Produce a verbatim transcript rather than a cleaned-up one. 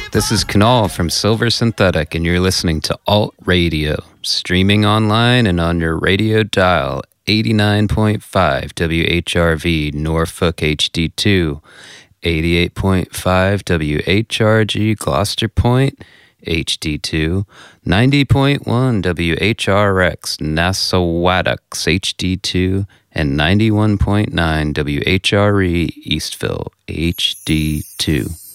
This is Kunal from Silver Synthetic, and you're listening to Alt Radio, streaming online and on your radio dial, eighty-nine point five W H R V Norfolk H D two, eighty-eight point five W H R G Gloucester Point H D two, ninety point one W H R X Nassauwattocks H D two, and ninety-one point nine W H R E Eastville H D two.